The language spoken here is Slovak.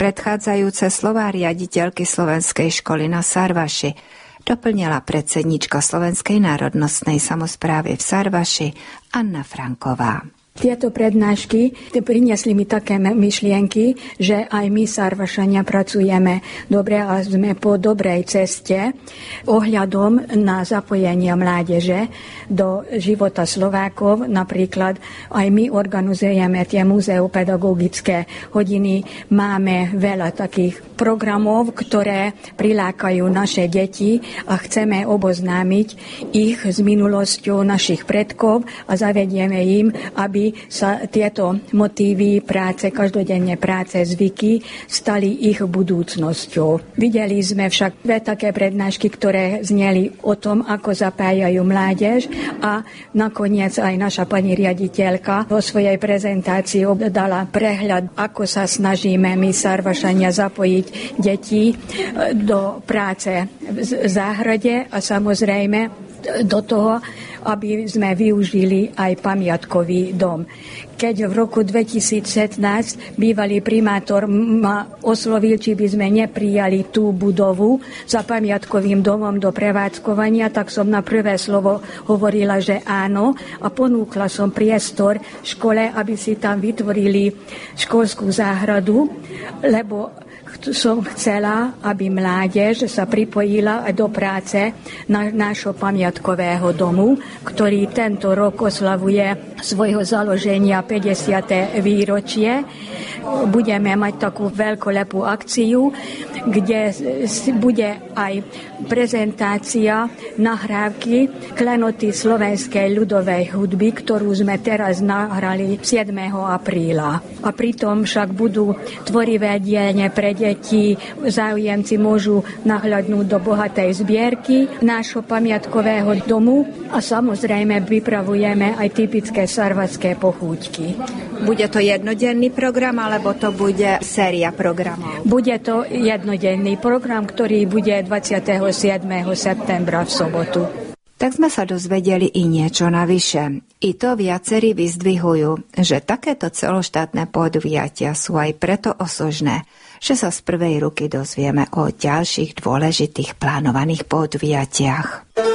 predchádzajúce slová riaditeľky Slovenskej školy na Sarvaši, doplnila predsednička Slovenskej národnostnej samosprávy v Sarvaši Anna Franková. Tieto prednášky priniesli mi také myšlienky, že aj my, Sarvašania, pracujeme dobre a sme po dobrej ceste ohľadom na zapojenie mládeže do života Slovákov. Napríklad aj my organizujeme tie múzeo-pedagogické hodiny. Máme veľa takých programov, ktoré prilákajú naše deti a chceme oboznámiť ich s minulosťou našich predkov a zavedieme im, aby sa tieto motívy práce, každodenne práce, zvyky stali ich budúcnosťou. Videli sme však dve také prednášky, ktoré zneli o tom, ako zapájajú mládež a nakoniec aj naša pani riaditeľka vo svojej prezentácii dala prehľad, ako sa snažíme my, Sarvašania, zapojiť deti do práce v záhrade a samozrejme do toho, aby sme využili aj pamiatkový dom. Keď v roku 2017 bývalý primátor ma oslovil, či by sme neprijali tú budovu za pamiatkovým domom do prevádzkovania, tak som na prvé slovo hovorila, že áno a ponúkla som priestor škole, aby si tam vytvorili školskú záhradu, lebo som chcela, aby mládež sa pripojila aj do práce nášho pamiatkového domu, ktorý tento rok oslavuje svojho založenia 50. výročie. Budeme mať takú veľkolepú akciu, kde bude aj prezentácia nahrávky Klenoty slovenskej ľudovej hudby, ktorú sme teraz nahrali 7. apríla. A pritom však budú tvorivé dielne pre deti. Záujemci môžu nahľadnúť do bohatej zbierky nášho pamiatkového domu a samozrejme pripravujeme aj typické sarvatské pochúťky. Bude to jednodenný program, alebo to bude séria programov? Bude to jednodenný program, ktorý bude 27. septembra v sobotu. Tak sme sa dozvedeli i niečo navyše. I to viacerí vyzdvihujú, že takéto celoštátne podujatia sú aj preto osožné, že sa z prvej ruky dozvieme o ďalších dôležitých plánovaných podujatiach.